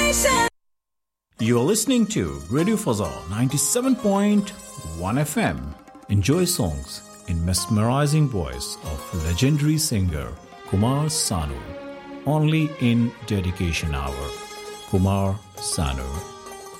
You are listening to Radio Fazal 97.1 FM. Enjoy songs in mesmerizing voice of legendary singer Kumar Sanu. Only in Dedication Hour. Kumar Sanu.